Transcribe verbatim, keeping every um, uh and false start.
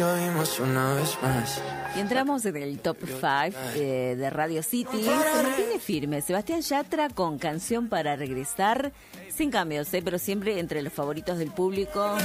Una vez más. Y entramos en el top cinco eh, de Radio City. Se mantiene firme Sebastián Yatra con Canción para Regresar. Sin cambios, eh, pero siempre entre los favoritos del público.